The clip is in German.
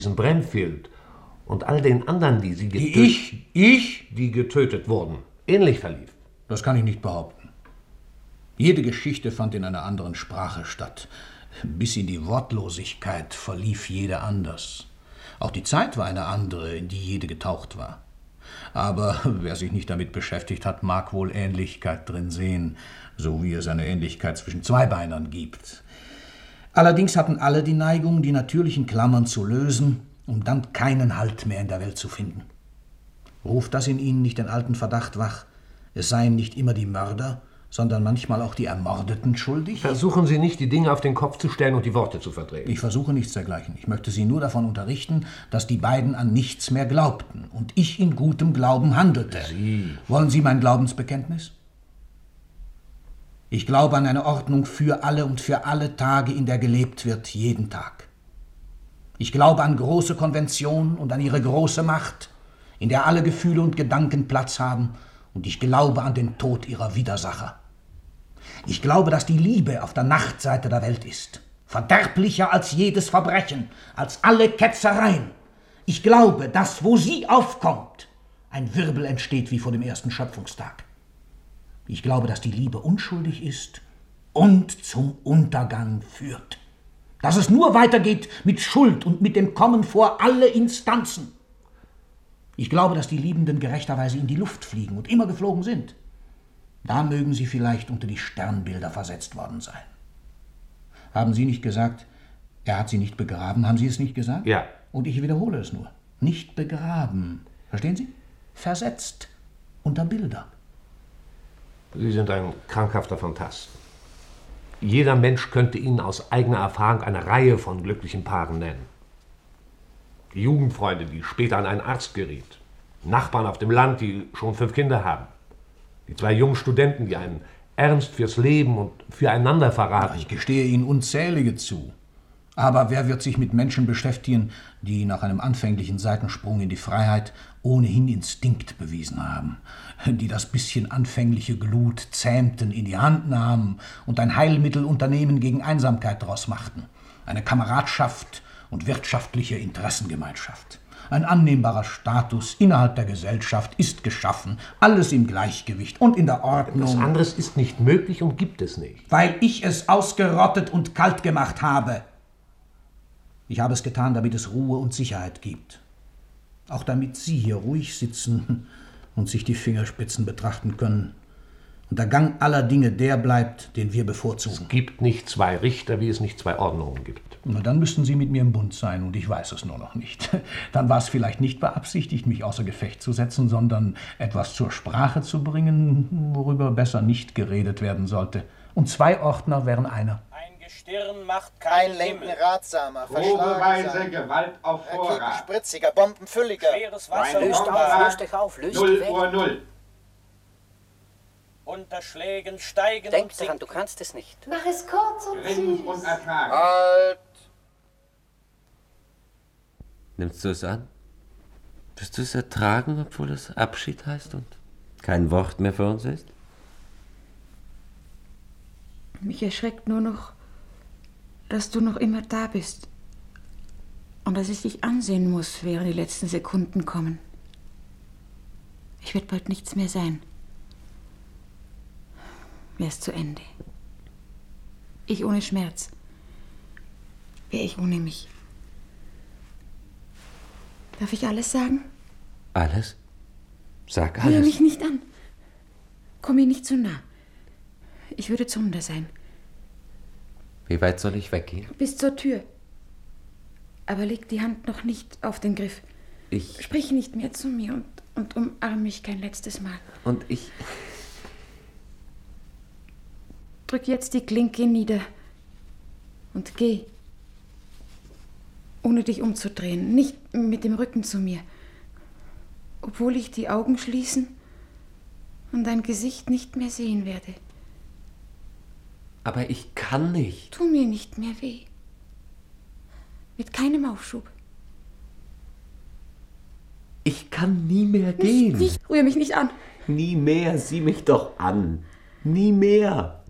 Brennfield und all den anderen, die die getötet wurden, ähnlich verlief? Das kann ich nicht behaupten. Jede Geschichte fand in einer anderen Sprache statt. Bis in die Wortlosigkeit verlief jede anders. Auch die Zeit war eine andere, in die jede getaucht war. Aber wer sich nicht damit beschäftigt hat, mag wohl Ähnlichkeit drin sehen, so wie es eine Ähnlichkeit zwischen Zweibeinern gibt. Allerdings hatten alle die Neigung, die natürlichen Klammern zu lösen, um dann keinen Halt mehr in der Welt zu finden. Ruft das in ihnen nicht den alten Verdacht wach, es seien nicht immer die Mörder, sondern manchmal auch die Ermordeten schuldig? Versuchen Sie nicht, die Dinge auf den Kopf zu stellen und die Worte zu verdrehen. Ich versuche nichts dergleichen. Ich möchte Sie nur davon unterrichten, dass die beiden an nichts mehr glaubten und ich in gutem Glauben handelte. Sie? Wollen Sie mein Glaubensbekenntnis? Ich glaube an eine Ordnung für alle und für alle Tage, in der gelebt wird, jeden Tag. Ich glaube an große Konventionen und an ihre große Macht, in der alle Gefühle und Gedanken Platz haben, und ich glaube an den Tod ihrer Widersacher. Ich glaube, dass die Liebe auf der Nachtseite der Welt ist, verderblicher als jedes Verbrechen, als alle Ketzereien. Ich glaube, dass, wo sie aufkommt, ein Wirbel entsteht wie vor dem ersten Schöpfungstag. Ich glaube, dass die Liebe unschuldig ist und zum Untergang führt. Dass es nur weitergeht mit Schuld und mit dem Kommen vor alle Instanzen. Ich glaube, dass die Liebenden gerechterweise in die Luft fliegen und immer geflogen sind. Da mögen sie vielleicht unter die Sternbilder versetzt worden sein. Haben Sie nicht gesagt, er hat sie nicht begraben? Haben Sie es nicht gesagt? Ja. Und ich wiederhole es nur. Nicht begraben. Verstehen Sie? Versetzt. Unter Bilder. Sie sind ein krankhafter Phantast. Jeder Mensch könnte Ihnen aus eigener Erfahrung eine Reihe von glücklichen Paaren nennen. Die Jugendfreunde, die später an einen Arzt geriet. Nachbarn auf dem Land, die schon 5 Kinder haben. Die 2 jungen Studenten, die einen Ernst fürs Leben und füreinander verraten. Ich gestehe Ihnen unzählige zu. Aber wer wird sich mit Menschen beschäftigen, die nach einem anfänglichen Seitensprung in die Freiheit ohnehin Instinkt bewiesen haben, die das bisschen anfängliche Glut zähmten, in die Hand nahmen und ein Heilmittelunternehmen gegen Einsamkeit daraus machten, eine Kameradschaft und wirtschaftliche Interessengemeinschaft. Ein annehmbarer Status innerhalb der Gesellschaft ist geschaffen, alles im Gleichgewicht und in der Ordnung. Etwas anderes ist nicht möglich und gibt es nicht. Weil ich es ausgerottet und kalt gemacht habe. Ich habe es getan, damit es Ruhe und Sicherheit gibt. Auch damit Sie hier ruhig sitzen und sich die Fingerspitzen betrachten können. Und der Gang aller Dinge der bleibt, den wir bevorzugen. Es gibt nicht 2 Richter, wie es nicht 2 Ordnungen gibt. Na, dann müssten Sie mit mir im Bund sein, und ich weiß es nur noch nicht. Dann war es vielleicht nicht beabsichtigt, mich außer Gefecht zu setzen, sondern etwas zur Sprache zu bringen, worüber besser nicht geredet werden sollte. Und 2 Ordner wären einer. Ein Gestirn macht kein Einlenken Himmel. ratsamer, Probeweise Gewalt auf Vorrat. Spritziger, bombenfülliger. Schweres Wasser Löst euch auf, löst 0 die weg. Uhr 0. unter Schlägen steigen Denk und daran, sinken. du kannst es nicht. Mach es kurz und Grimm süß. und ertragen. Halt! Nimmst du es an? Wirst du es ertragen, obwohl es Abschied heißt und kein Wort mehr für uns ist? Mich erschreckt nur noch, dass du noch immer da bist und dass ich dich ansehen muss, während die letzten Sekunden kommen. Ich werde bald nichts mehr sein. Wär's zu Ende. Ich ohne Schmerz. Wär ich ohne mich. Darf ich alles sagen? Alles? Sag Rühr alles. mich nicht an. Komm mir nicht zu nah. Ich würde zunder sein. Wie weit soll ich weggehen? Bis zur Tür. Aber leg die Hand noch nicht auf den Griff. Ich... Sprich nicht mehr zu mir und umarm mich kein letztes Mal. Und ich... Drück jetzt die Klinke nieder und geh. Ohne dich umzudrehen, nicht mit dem Rücken zu mir. Obwohl ich die Augen schließen und dein Gesicht nicht mehr sehen werde. Aber ich kann nicht. Tu mir nicht mehr weh. Mit keinem Aufschub. Ich kann nie mehr gehen. Nicht, rühr mich nicht an. Nie mehr, sieh mich doch an. Nie mehr.